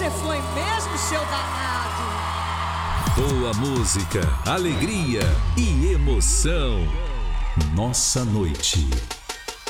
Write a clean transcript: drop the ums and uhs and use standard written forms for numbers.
Você foi mesmo, seu danado. Boa música, alegria e emoção. Nossa noite.